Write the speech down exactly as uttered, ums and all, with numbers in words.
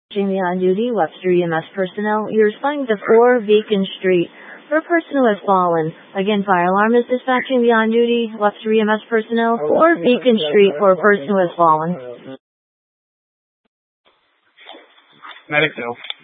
The on-duty Webster E M S personnel, you're responding to four Beacon Street for a person who has fallen. Again, fire alarm is dispatching the on-duty Webster E M S personnel, four Beacon Street for a person who has fallen. Medic bill.